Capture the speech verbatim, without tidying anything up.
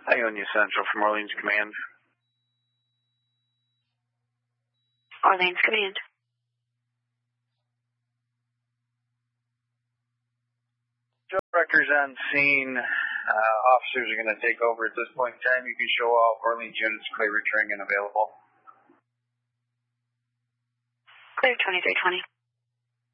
Ionia Central from Orleans Command. Orleans Command. Joe Wreckers on scene. Uh, officers are going to take over at this point in time. You can show all Orleans units clear, returning and available. Clear twenty-three twenty.